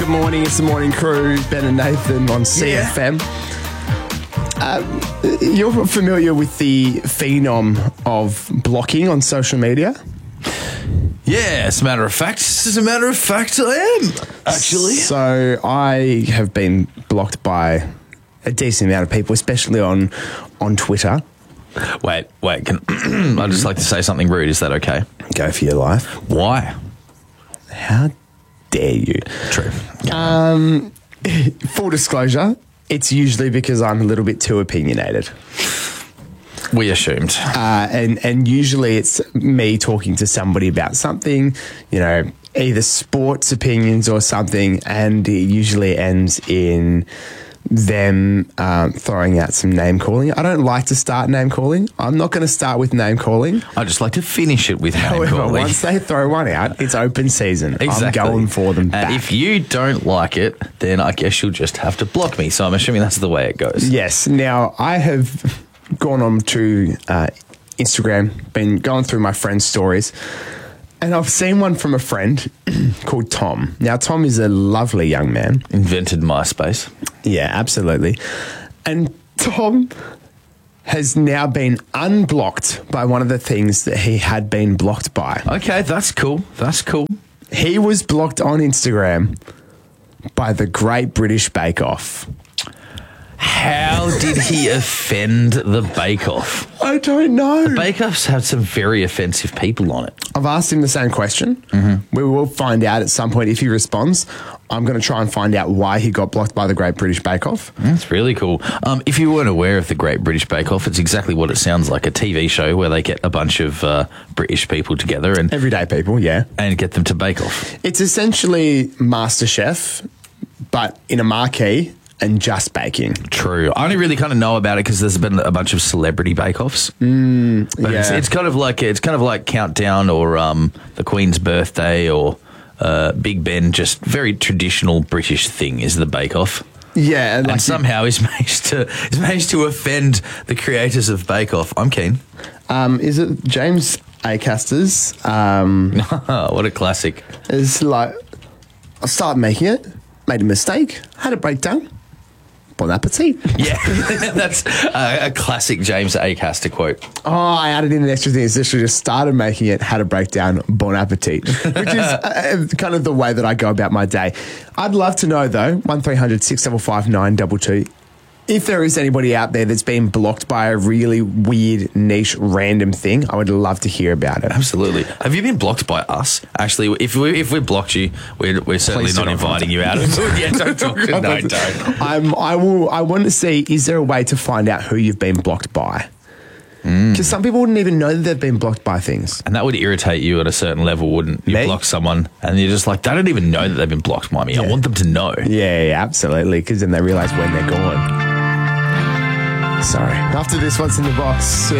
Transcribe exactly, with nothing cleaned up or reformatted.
Good morning. It's the morning crew, Ben and Nathan on C F M. Um, you're familiar with the phenom of blocking on social media? Yeah, as a matter of fact, as a matter of fact, I am, actually. So I have been blocked by a decent amount of people, especially on on Twitter. Wait, wait, can I'd just like to say something rude. Is that okay? Go for your life. Why? How dare you? True. Um, full disclosure, it's usually because I'm a little bit too opinionated. We assumed. Uh, and, and usually it's me talking to somebody about something, you know, either sports opinions or something, and it usually ends in them um, throwing out some name calling. I don't like to start name calling. I'm not going to start with name calling. I just like to finish it with name However, calling. once they throw one out, it's open season. Exactly. I'm going for them And back. if you don't like it, then I guess you'll just have to block me. So I'm assuming that's the way it goes. Yes. Now, I have gone on to uh, Instagram, been going through my friends' stories, and I've seen one from a friend called Tom. Now, Tom is a lovely young man. Invented MySpace. Yeah, absolutely. And Tom has now been unblocked by one of the things that he had been blocked by. Okay, that's cool. That's cool. He was blocked on Instagram by the Great British Bake Off. How did he offend the Bake Off? I don't know. Bake Off's had some very offensive people on it. I've asked him the same question. Mm-hmm. We will find out at some point if he responds. I'm going to try and find out why he got blocked by the Great British Bake Off. That's really cool. Um, if you weren't aware of the Great British Bake Off, it's exactly what it sounds like, a T V show where they get a bunch of uh, British people together and, Everyday people, yeah. and get them to bake off. It's essentially MasterChef, but in a marquee and just baking. True. I only really kind of know about it because there's been a bunch of celebrity bake-offs. Mm, but yeah. it's, it's kind of like it's kind of like Countdown or um, the Queen's Birthday or uh, Big Ben. Just very traditional British thing is the bake-off. Yeah. Like And somehow is managed to is managed to offend the creators of Bake Off. I'm keen. Um, is it James Acaster's? Um, What a classic. is like, I started making it, made a mistake, had a breakdown. Bon appetit. Yeah, that's a, a classic James Acaster quote. Oh, I added in an extra thing. It's literally just started making it, had a breakdown, bon appetit, which is uh, kind of the way that I go about my day. I'd love to know, though, one three hundred six five five nine two two, if there is anybody out there that's been blocked by a really weird, niche, random thing. I would love to hear about it. Absolutely. Have you been blocked by us? Actually, if we if we blocked you, we're, we're certainly Please do not not inviting you out. Yeah, don't talk to no, don't. I'm, I will. I want to see, is there a way to find out who you've been blocked by? Because some people wouldn't even know that they've been blocked by things. And that would irritate you at a certain level, wouldn't you? Me? Block someone and you're just like, they don't even know that they've been blocked by me. I want them to know. Yeah, yeah, absolutely. Because then they realise when they're gone. Sorry. After this, what's in the box?